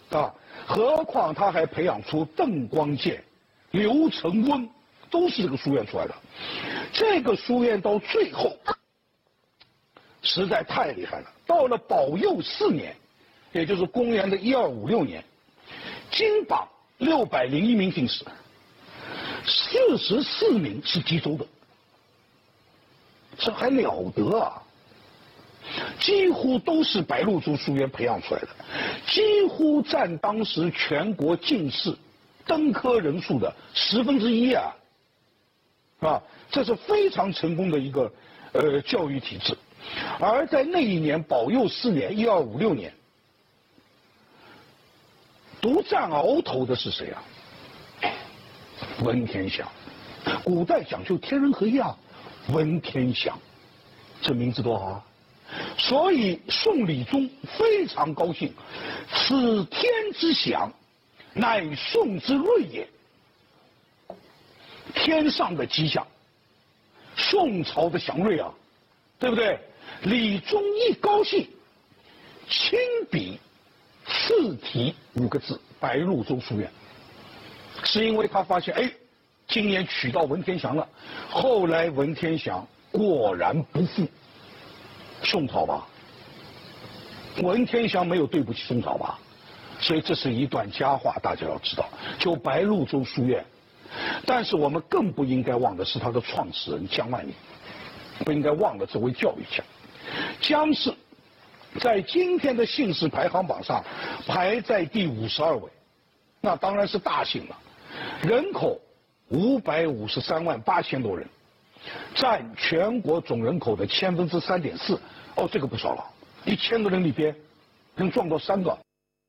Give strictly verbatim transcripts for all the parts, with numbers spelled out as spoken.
啊，何况他还培养出邓光剑、刘承温，都是这个书院出来的。这个书院到最后实在太厉害了。到了保佑四年，也就是公元的一二五六年，金榜六百零一名进士，四十四名是吉州的，这还了得啊！几乎都是白鹿洲书院培养出来的，几乎占当时全国进士登科人数的十分之一啊！啊，这是非常成功的一个呃教育体制。而在那一年保佑四年一二五六年，独占鳌头的是谁啊？文天祥。古代讲究天人合一啊，文天祥，这名字多好啊！所以宋理宗非常高兴，此天之祥，乃宋之瑞也。天上的吉祥，宋朝的祥瑞啊，对不对？李宗一高兴，亲笔赐题五个字：白鹿洲书院。是因为他发现，哎，今年取到文天祥了。后来文天祥果然不负宋朝吧？文天祥没有对不起宋朝吧？所以这是一段佳话，大家要知道。就白鹿洲书院，但是我们更不应该忘的是他的创始人姜万年，不应该忘了这位教育家。姜氏在今天的姓氏排行榜上排在第五十二位，那当然是大姓了，人口五百五十三万八千多人，占全国总人口的千分之三点四。哦，这个不少了，一千个人里边能撞到三个。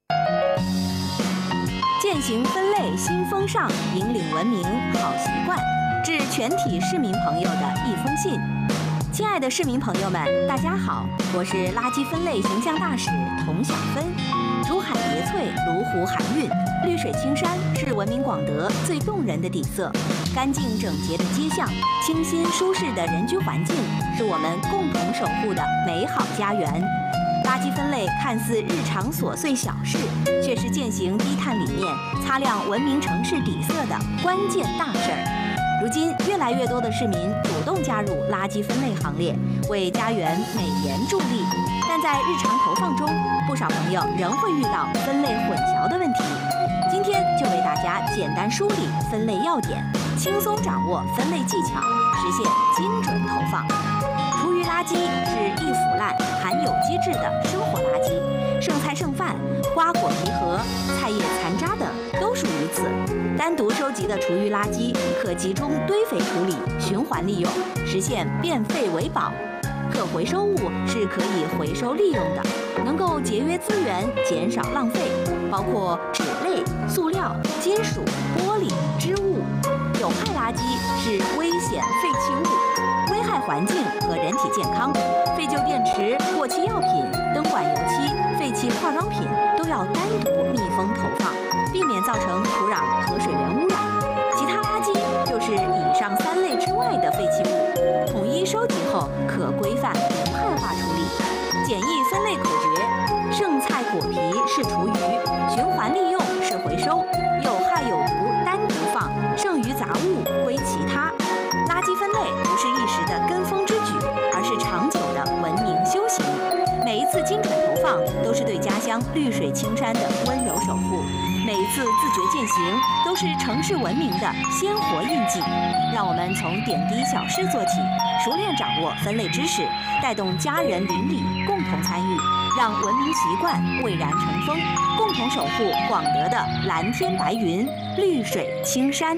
践行分类新风尚，引领文明好习惯，致全体市民朋友的一封信。亲爱的市民朋友们，大家好，我是垃圾分类形象大使童小芬。竹海叠翠，麓湖海韵，绿水青山是文明广德最动人的底色。干净整洁的街巷，清新舒适的人居环境，是我们共同守护的美好家园。垃圾分类看似日常琐碎小事，却是践行低碳理念、擦亮文明城市底色的关键大事儿。如今，越来越多的市民主动加入垃圾分类行列，为家园美颜助力。但在日常投放中，不少朋友仍会遇到分类混淆的问题。今天就为大家简单梳理分类要点，轻松掌握分类技巧，实现精准投放。厨余垃圾是易腐烂、含有机质的生活垃圾，剩菜剩饭、瓜果皮核、菜叶残渣等都属于此。单独收集的厨余垃圾可集中堆肥处理，循环利用，实现变废为宝。可回收物是可以回收利用的，能够节约资源，减少浪费，包括纸类、塑料、金属、玻璃、织物。有害垃圾是危险废弃物，危害环境和人体健康。废旧电池、过期药品、灯管油漆、废弃化妆品都要单独密封投放，避免造成土壤和水源污染。其他垃圾就是以上三类之外的废弃物，统一收集后可规范无害化处理。简易分类口诀：剩菜果皮是厨余，循环利用是回收，有害有毒单独放，剩余杂物归其他。垃圾分类不是一时的跟风之举，而是长久的文明修行。每一次精准投放，都是对家乡绿水青山的温柔守护；每一次自觉践行，都是城市文明的鲜活印记。让我们从点滴小事做起，熟练掌握分类知识，带动家人邻里共同参与，让文明习惯蔚然成风，共同守护广德的蓝天白云、绿水青山。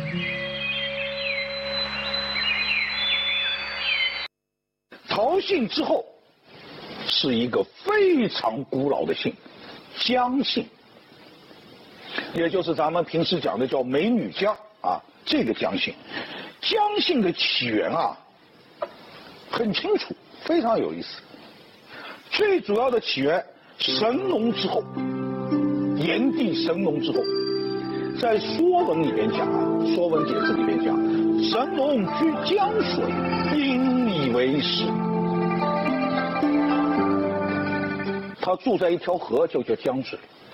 曹姓之后是一个非常古老的姓，姜姓，也就是咱们平时讲的叫美女姜啊，这个姜姓。姜姓的起源啊很清楚，非常有意思。最主要的起源，神农之后，炎帝神农之后，在《说文》里面讲啊，《说文解字》里面讲，神农居江水，因以为室。他住在一条河，就叫江水。